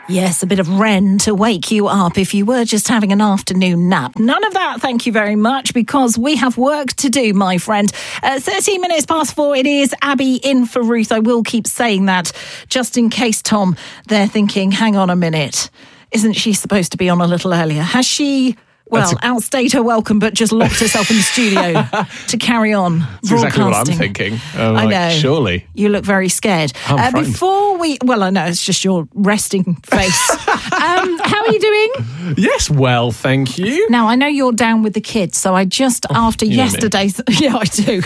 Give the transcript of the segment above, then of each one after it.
Yes, a bit of Wren to wake you up if you were just having an afternoon nap. None of that, thank you very much, because we have work to do, my friend. 13 minutes past 4, it is Abby in for Ruth. I will keep saying that, just in case, Tom, they're thinking, hang on a minute, isn't she supposed to be on a little earlier? Has she... Well, outstayed her welcome, but just locked herself in the studio to carry on That's broadcasting. exactly what I'm thinking. I know. Surely. You look very scared. Before we... Well, I know, it's just your resting face. How are you doing? Yes, well, thank you. Now, I know you're down with the kids, so I just, after yesterday's... Yeah, I do.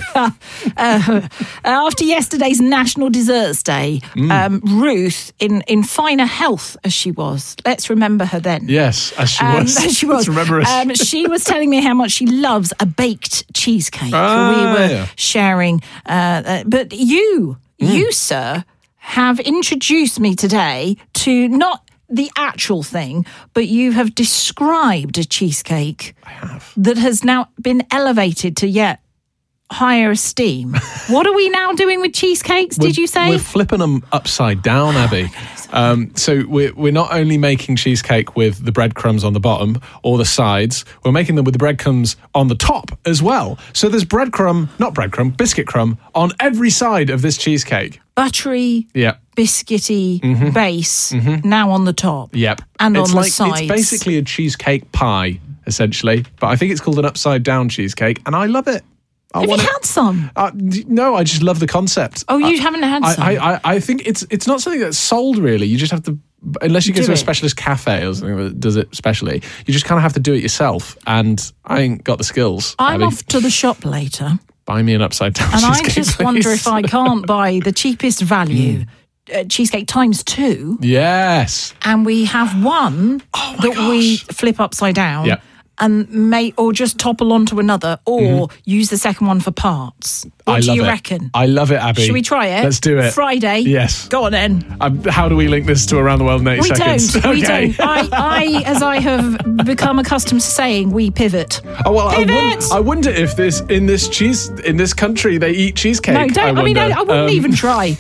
After yesterday's National Desserts Day, Ruth, in finer health as she was, let's remember her then. Yes, as she was. As she was. Let's remember her. She was telling me how much she loves a baked cheesecake. We were sharing. But you, sir, have introduced me today to not the actual thing, but you have described a cheesecake that has now been elevated to yet higher esteem. What are we now doing with cheesecakes, did you say? We're flipping them upside down, Abby. So we're not only making cheesecake with the breadcrumbs on the bottom or the sides, we're making them with the breadcrumbs on the top as well. So there's biscuit crumb on every side of this cheesecake. Buttery, biscuity base now on the top. Yep. And on the sides. It's basically a cheesecake pie, essentially. But I think it's called an upside down cheesecake, and I love it. Have you had some? No, I just love the concept. Oh, you haven't had some? I think it's not something that's sold, really. You just have to, unless you go to a specialist cafe or something that does it specially, you just kind of have to do it yourself. And I ain't got the skills. I'm off to the shop later. Buy me an upside down cheesecake, please. And I just wonder if I can't buy the cheapest value cheesecake times 2. Yes. And we have one we flip upside down. Yep. And or just topple onto another, or use the second one for parts. What do you reckon? I love it, Abby. Should we try it? Let's do it. Friday? Yes. Go on then. How do we link this to Around the World in 80 Seconds? We don't. As I have become accustomed to saying, we pivot. Oh, well, Pivot! I wonder if in this country they eat cheesecake. No, don't. I wouldn't even try.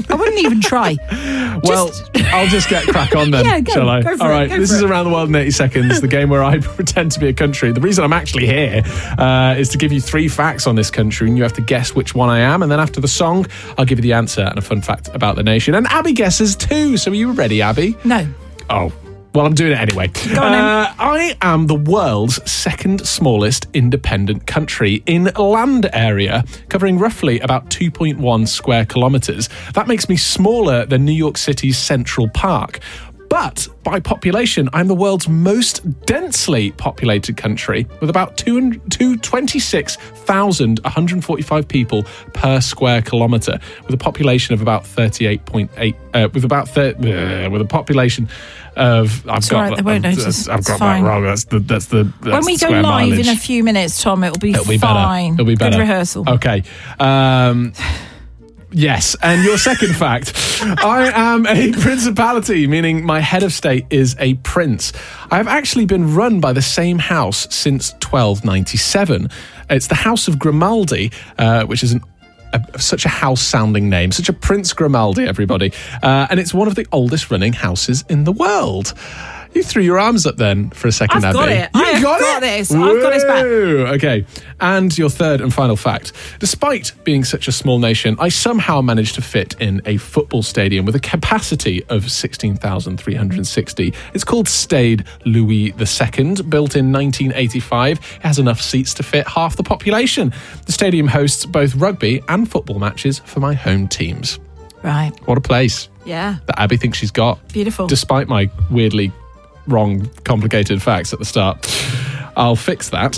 Well, I'll just get crack on then, yeah, go, shall I? Go for All right, it, this is Around the World in 80 Seconds, the game where I pretend to be a country. The reason I'm actually here is to give you 3 facts on this country, and you have to guess which one I am. And then after the song, I'll give you the answer and a fun fact about the nation. And Abby guesses too. So are you ready, Abby? No. Oh. Well, I'm doing it anyway. Go on, I am the world's second smallest independent country in land area, covering roughly about 2.1 square kilometres. That makes me smaller than New York City's Central Park. But by population, I'm the world's most densely populated country, with about 26,145 people per square kilometre, with a population of about 38.8. With a population of I've got that wrong. That's the when we go live mileage. In a few minutes, Tom, it'll be fine. It'll be better. Good rehearsal. Okay. Yes, and your second fact, I am a principality, meaning my head of state is a prince. I have actually been run by the same house since 1297. It's the House of Grimaldi, which is such a house-sounding name, such a Prince Grimaldi, everybody. And it's one of the oldest running houses in the world. You threw your arms up then for a second, Abby. I've got it. I've got this. I've got his back. Okay. And your third and final fact. Despite being such a small nation, I somehow managed to fit in a football stadium with a capacity of 16,360. It's called Stade Louis II, built in 1985. It has enough seats to fit half the population. The stadium hosts both rugby and football matches for my home teams. Right. What a place. Yeah. That Abby thinks she's got. Beautiful. Despite my weirdly wrong, complicated facts at the start. I'll fix that.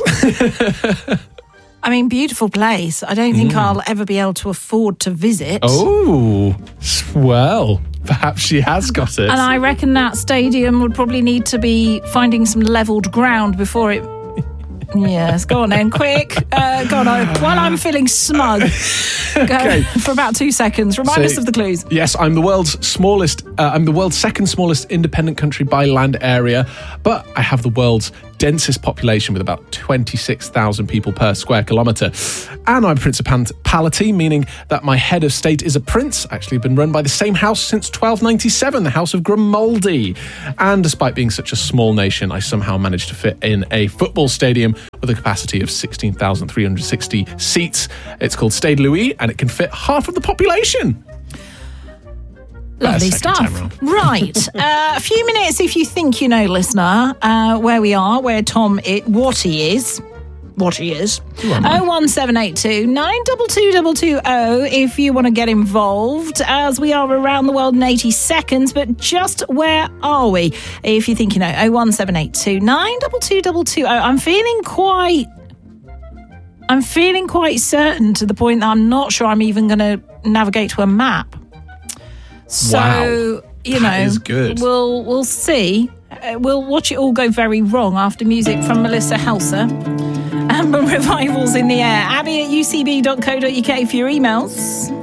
I mean, beautiful place. I don't think I'll ever be able to afford to visit. Oh, well, perhaps she has got it. And I reckon that stadium would probably need to be finding some levelled ground before it Yes, go on then, quick. Go on, while I'm feeling smug, go for about 2 seconds. Remind us of the clues. Yes, I'm the world's second smallest independent country by land area, but I have the world's densest population with about 26,000 people per square kilometre. And I'm Principality, meaning that my head of state is a prince, actually been run by the same house since 1297, the House of Grimaldi. And despite being such a small nation, I somehow managed to fit in a football stadium with a capacity of 16,360 seats. It's called Stade Louis, and it can fit half of the population. Lovely stuff. Right. A few minutes if you think you know, listener, where we are, where Tom what he is. 01782 922 220 if you want to get involved, as we are around the world in 80 seconds. But just where are we? If you think you know, 01782 922 220. I'm feeling quite certain to the point that I'm not sure I'm even going to navigate to a map. So, wow. That is good. We'll see. We'll watch it all go very wrong after music from Melissa Helser. Amber Revivals in the air. Abby at ucb.co.uk for your emails.